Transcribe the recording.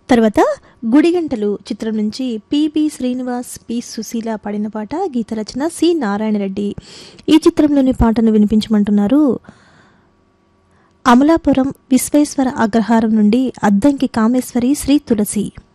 తర్వాత గుడిగంటలు చిత్రం నుంచి పిబి శ్రీనివాస్, పి సుశీల పాడిన పాట, గీత రచన సి నారాయణ రెడ్డి. ఈ చిత్రంలోని పాటను వినిపించమంటున్నారు అమలాపురం విశ్వేశ్వర అగ్రహారం నుండి అద్దంకి కామేశ్వరి, శ్రీ తులసి.